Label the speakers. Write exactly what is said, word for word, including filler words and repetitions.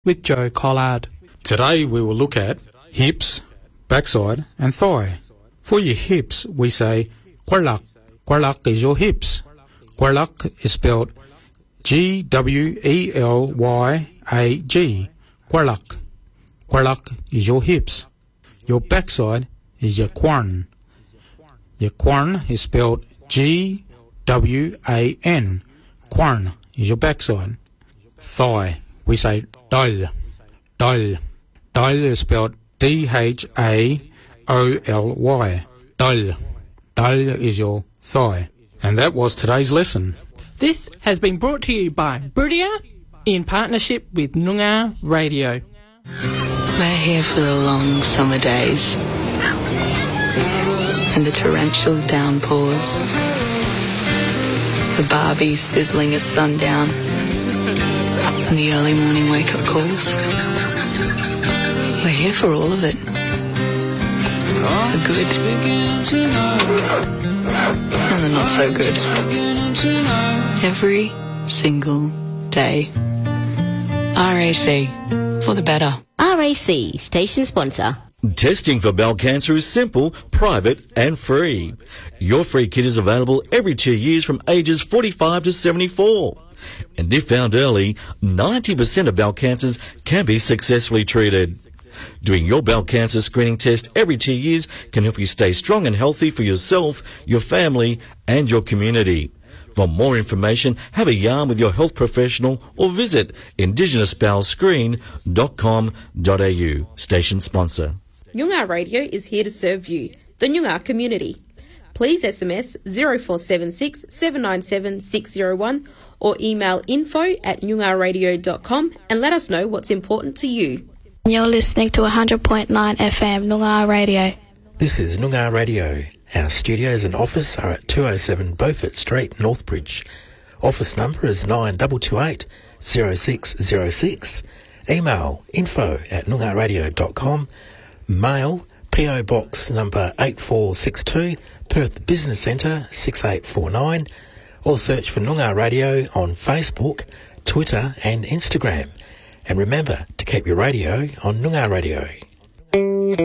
Speaker 1: with Joe Collard.
Speaker 2: Today we will look at hips, backside and thigh. For your hips we say Quarlak. Quarlak is your hips. Quarlak is spelled G W E L Y A G. Quarlak. Quarlak is your hips. Your backside is your quarn. Your quarn is spelled G W A N. Quarn is your backside. Thigh, we say dal. Dal. Dal is spelled D H A O L Y. Dal. Dal is your thigh. And that was today's lesson.
Speaker 1: This has been brought to you by Brudia in partnership with Noongar Radio.
Speaker 3: We're here for the long summer days and the torrential downpours, the barbie sizzling at sundown and the early morning wake-up calls. We're here for all of it. The good and the not so good. Every single day. R A C, for the better.
Speaker 4: R A C, station sponsor.
Speaker 5: Testing for bowel cancer is simple, private and free. Your free kit is available every two years from ages forty-five to seventy-four. And if found early, ninety percent of bowel cancers can be successfully treated. Doing your bowel cancer screening test every two years can help you stay strong and healthy for yourself, your family and your community. For more information, have a yarn with your health professional or visit indigenous bowel screen dot com dot a u. Station sponsor.
Speaker 6: Noongar Radio is here to serve you, the Noongar community. Please S M S zero four seven six, seven nine seven, six zero one or email info at noongar radio dot com and let us know what's important to you.
Speaker 7: You're listening to one hundred point nine F M Noongar Radio.
Speaker 8: This is Noongar Radio. Our studios and office are at two oh seven Beaufort Street, Northbridge. Office number is nine two two eight, zero six zero six. Email info at noongar radio dot com. Mail P O Box number eight four six two, Perth Business Centre six eight four nine. Or search for Noongar Radio on Facebook, Twitter and Instagram. And remember to keep your radio on Noongar Radio.